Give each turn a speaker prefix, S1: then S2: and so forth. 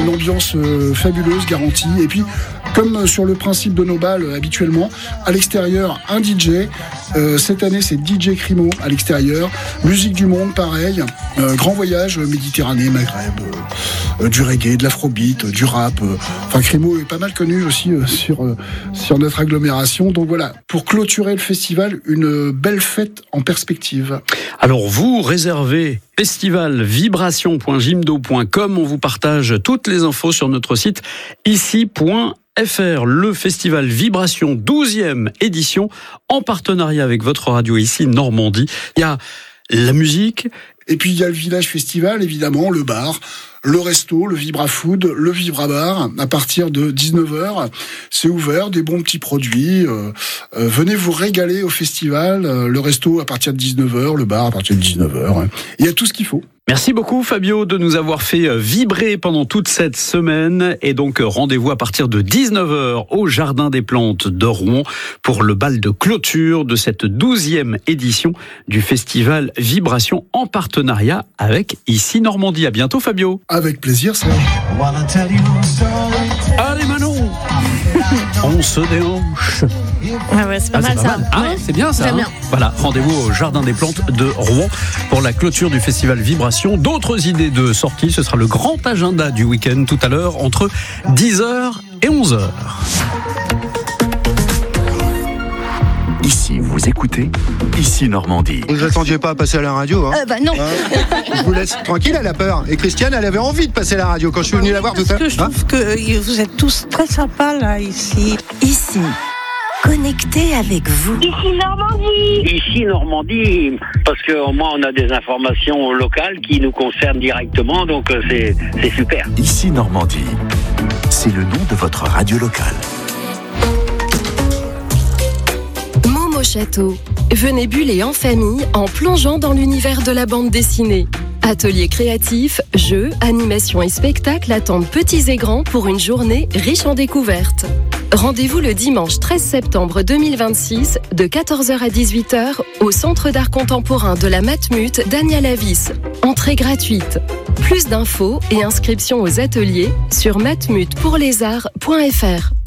S1: une ambiance fabuleuse, garantie. Et puis, comme sur le principe de nos balles habituellement, à l'extérieur, un DJ. Cette année, c'est DJ Crimo à l'extérieur. Musique du monde, pareil. Grand voyage, Méditerranée, Maghreb, du reggae, de l'afrobeat, du rap. Enfin, Crimo est pas mal connu aussi sur notre agglomération. Donc voilà, pour clôturer le festival, une belle fête en perspective.
S2: Alors vous réservez festivalvibration.jimdo.com. On vous partage toutes les infos sur notre site ici.fr. Le festival Vibration 12e édition en partenariat avec votre radio ici Normandie. Il y a la musique.
S1: Et puis il y a le village festival, évidemment, le bar, le resto, le Vibra Food, le Vibra Bar, à partir de 19h. C'est ouvert, des bons petits produits. Venez vous régaler au festival. Le resto à partir de 19h, le bar à partir de 19h. Il y a tout ce qu'il faut.
S2: Merci beaucoup Fabio de nous avoir fait vibrer pendant toute cette semaine et donc rendez-vous à partir de 19h au Jardin des Plantes de Rouen pour le bal de clôture de cette 12e édition du festival Vibration en partenariat avec Ici Normandie. À bientôt Fabio.
S1: Avec plaisir Serge.
S2: Allez Manon, on se déhanche.
S3: Ah ouais, c'est pas mal ça.
S2: Ah, c'est bien ça.
S3: Bien.
S2: Voilà, rendez-vous au Jardin des Plantes de Rouen pour la clôture du festival Vibration. D'autres idées de sortie, ce sera le grand agenda du week-end tout à l'heure entre 10h et 11h.
S4: Ici, vous écoutez Ici Normandie.
S5: Vous n'attendiez pas à passer à la radio, hein
S3: Non.
S5: Je vous laisse tranquille, elle a peur. Et Christiane, elle avait envie de passer à la radio quand je suis venu la voir tout à l'heure.
S6: Parce que je trouve que vous êtes tous très sympas là, ici.
S7: Ici, connecté avec vous.
S8: Ici Normandie.
S9: Ici Normandie, parce qu'au moins on a des informations locales qui nous concernent directement, donc c'est super.
S4: Ici Normandie, c'est le nom de votre radio locale.
S7: Momo Château. Venez buller en famille en plongeant dans l'univers de la bande dessinée. Ateliers créatifs, jeux, animations et spectacles attendent petits et grands pour une journée riche en découvertes. Rendez-vous le dimanche 13 septembre 2026 de 14h à 18h au Centre d'art contemporain de la Matmut d'Agna-Lavis. Entrée gratuite. Plus d'infos et inscriptions aux ateliers sur matmutpourlesarts.fr.